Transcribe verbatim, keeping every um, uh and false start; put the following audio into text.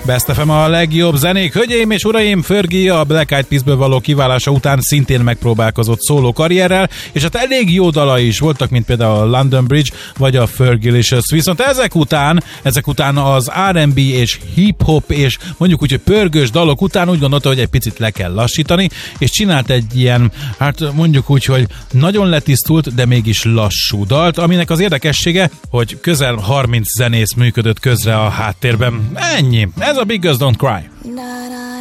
Best ef em a legjobb zenék. Hölgyeim és uraim, Fergie a Black Eyed Peasből való kiválása után szintén megpróbálkozott szóló karrierrel, és hát elég jó dalai is voltak, mint például a London Bridge, vagy a Fergalicious. Viszont ezek után, ezek után az er and bé és hip-hop, és mondjuk úgy, hogy pörgős dalok után úgy gondolta, hogy egy picit le kell lassítani, és csinált egy ilyen, hát mondjuk úgy, hogy nagyon letisztult, de mégis lassú dalt, aminek az érdekessége, hogy közel harminc zenész működött közre a háttérben. Ennyi. Ez a Big Girls Don't Cry.